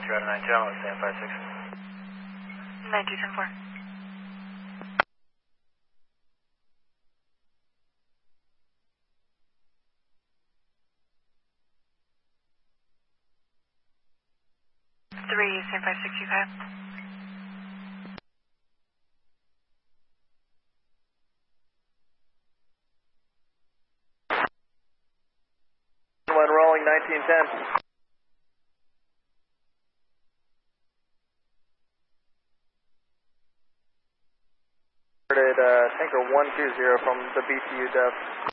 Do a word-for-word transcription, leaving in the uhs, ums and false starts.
Roger, out of nine two, I'm at stand five six. nine two ten four. Three, stand five six two five. One rolling, nineteen ten. Uh, tanker one two zero from the B T U depth.